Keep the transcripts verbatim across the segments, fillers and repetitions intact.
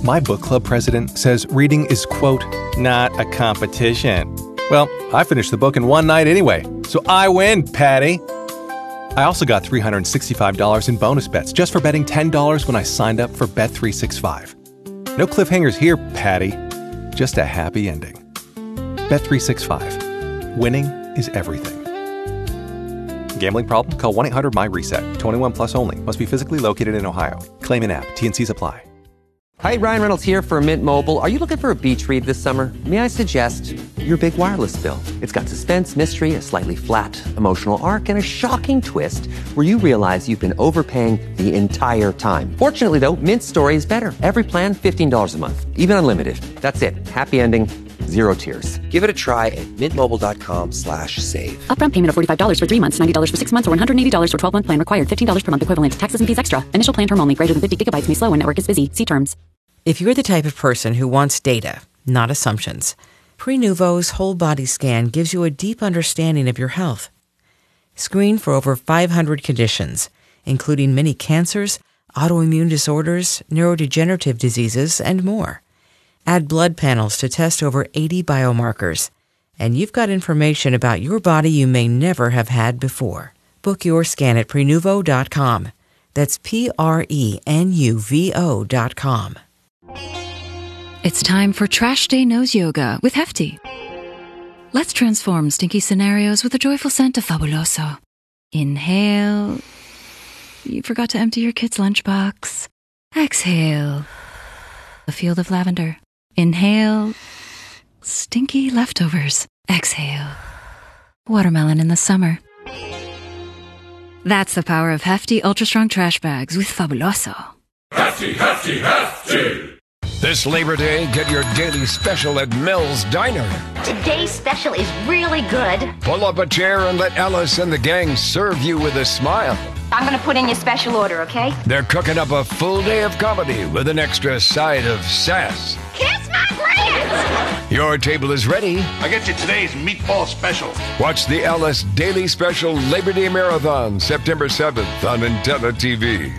My book club president says reading is, quote, not a competition. Well, I finished the book in one night anyway, so I win, Patty. I also got three hundred sixty-five dollars in bonus bets just for betting ten dollars when I signed up for Bet three sixty-five. No cliffhangers here, Patty. Just a happy ending. Bet three sixty-five. Winning is everything. Gambling problem? Call one eight hundred M Y reset. twenty-one plus only. Must be physically located in Ohio. Claim in app. T and Cs apply. Hi, Ryan Reynolds here for Mint Mobile. Are you looking for a beach read this summer? May I suggest your big wireless bill? It's got suspense, mystery, a slightly flat, emotional arc, and a shocking twist where you realize you've been overpaying the entire time. Fortunately, though, Mint's story is better. Every plan, fifteen dollars a month. Even unlimited. That's it. Happy ending. Zero tears. Give it a try at mintmobile.com slash save. Upfront payment of forty-five dollars for three months, ninety dollars for six months, or one hundred eighty dollars for twelve-month plan required. fifteen dollars per month equivalent. Taxes and fees extra. Initial plan term only. Greater than fifty gigabytes may slow when network is busy. See terms. If you're the type of person who wants data, not assumptions, Prenuvo's whole body scan gives you a deep understanding of your health. Screen for over five hundred conditions, including many cancers, autoimmune disorders, neurodegenerative diseases, and more. Add blood panels to test over eighty biomarkers, and you've got information about your body you may never have had before. Book your scan at Prenuvo dot com. That's P R E N U V O dot com. It's time for Trash Day Nose Yoga with Hefty. Let's transform stinky scenarios with the joyful scent of Fabuloso. Inhale. You forgot to empty your kid's lunchbox. Exhale. A field of lavender. Inhale. Stinky leftovers. Exhale. Watermelon in the summer. That's the power of Hefty Ultra Strong Trash Bags with Fabuloso. Hefty, Hefty, Hefty! This Labor Day, get your daily special at Mel's Diner. Today's special is really good. Pull up a chair and let Alice and the gang serve you with a smile. I'm going to put in your special order, okay? They're cooking up a full day of comedy with an extra side of sass. Kiss my grits! Your table is ready. I get you today's meatball special. Watch the Alice Daily Special Labor Day Marathon, September seventh on Intella T V.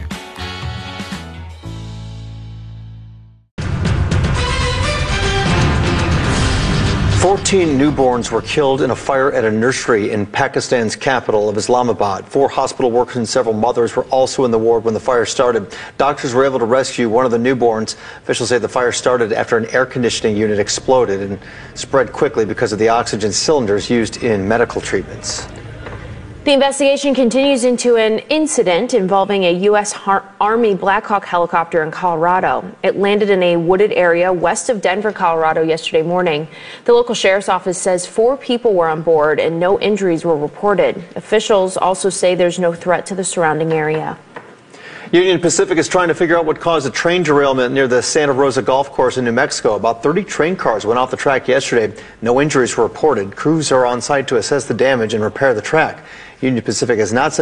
fourteen newborns were killed in a fire at a nursery in Pakistan's capital of Islamabad. Four hospital workers and several mothers were also in the ward when the fire started. Doctors were able to rescue one of the newborns. Officials say the fire started after an air conditioning unit exploded and spread quickly because of the oxygen cylinders used in medical treatments. The investigation continues into an incident involving a U S Army Black Hawk helicopter in Colorado. It landed in a wooded area west of Denver, Colorado yesterday morning. The local sheriff's office says four people were on board and no injuries were reported. Officials also say there's no threat to the surrounding area. Union Pacific is trying to figure out what caused a train derailment near the Santa Rosa Golf Course in New Mexico. About thirty train cars went off the track yesterday. No injuries were reported. Crews are on site to assess the damage and repair the track. Union Pacific has not said